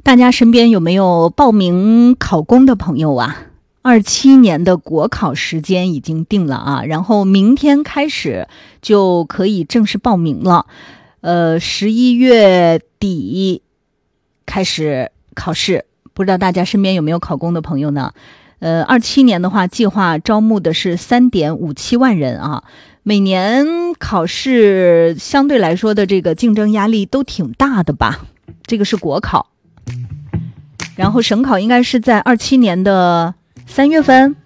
大家身边有没有报名考公的朋友啊？27年的国考时间已经定了啊，然后明天开始就可以正式报名了。11月底开始考试，不知道大家身边有没有考公的朋友呢？27年的话，计划招募的是3.57万人啊。每年考试相对来说的这个竞争压力都挺大的吧？这个是国考。然后省考应该是在27年的3月份，